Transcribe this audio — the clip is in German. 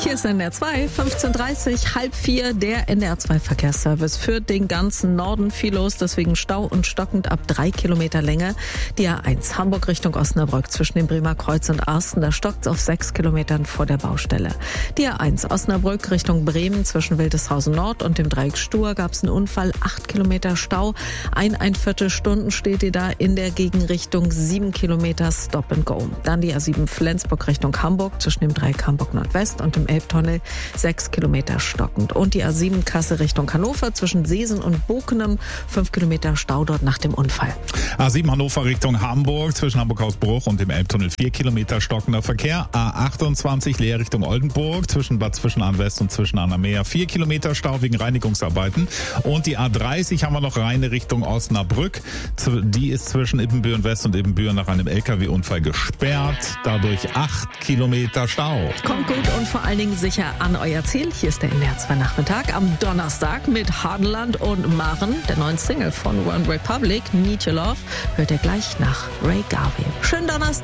Hier ist NDR 2, 15:30, 3:30, der NDR 2 Verkehrsservice führt den ganzen Norden viel los, deswegen Stau und stockend ab 3 Kilometer Länge. Die A1 Hamburg Richtung Osnabrück zwischen dem Bremer Kreuz und Arsten, da stockt's auf 6 Kilometern vor der Baustelle. Die A1 Osnabrück Richtung Bremen zwischen Wildeshausen Nord und dem Dreieck Stur gab's einen Unfall, 8 Kilometer Stau, 1,25 Stunden steht ihr da in der Gegenrichtung, 7 Kilometer Stop and Go. Dann die A7 Flensburg Richtung Hamburg zwischen dem Dreieck Hamburg Nordwest und dem Elbtunnel 6 Kilometer stockend. Und die A7 Kassel Richtung Hannover zwischen Seesen und Bokenem 5 Kilometer Stau dort nach dem Unfall. A7 Hannover Richtung Hamburg zwischen Hamburg-Hausbruch und dem Elbtunnel 4 Kilometer stockender Verkehr. A28 Leer Richtung Oldenburg zwischen Bad Zwischenahn West und Zwischenahn am Meer 4 Kilometer Stau wegen Reinigungsarbeiten. Und die A30 haben wir noch Rheine Richtung Osnabrück. Die ist zwischen Ibbenbüren West und Ibbenbüren nach einem LKW-Unfall gesperrt. Dadurch 8 Kilometer Stau. Kommt gut und vor allen Dingen sicher an euer Ziel. Hier ist der NDR 2 Nachmittag am Donnerstag mit Hardenland und Maren, der neuen Single von One Republic, Need Your Love, hört ihr gleich nach Ray Garvey. Schönen Donnerstag.